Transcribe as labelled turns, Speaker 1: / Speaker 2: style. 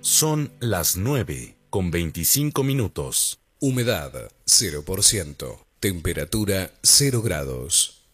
Speaker 1: Son las 9:25.
Speaker 2: Humedad 0%. Temperatura 0 grados.